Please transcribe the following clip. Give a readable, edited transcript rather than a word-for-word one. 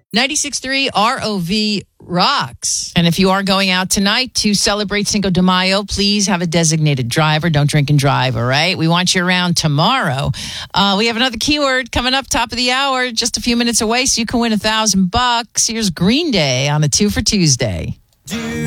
96.3 ROV rocks. And if you are going out tonight to celebrate Cinco de Mayo, please have a designated driver. Don't drink and drive, all right? We want you around tomorrow. We have another keyword coming up top of the hour, just a few minutes away, so you can win $1,000. Here's Green Day on a 2 for Tuesday.